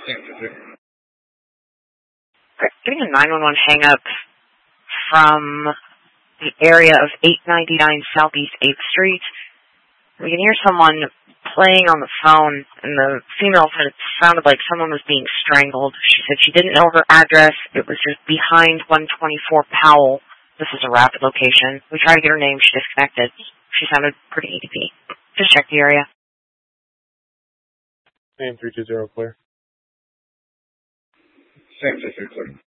Getting a 911 hang-up from the area of 899 Southeast 8th Street. We can hear someone playing on the phone, and the female said it sounded like someone was being strangled. She said she didn't know her address. It was just behind 124 Powell. This is a rapid location. We tried to get her name. She disconnected. She sounded pretty EDP. Just check the area. AM 320 clear. Same 320 clear.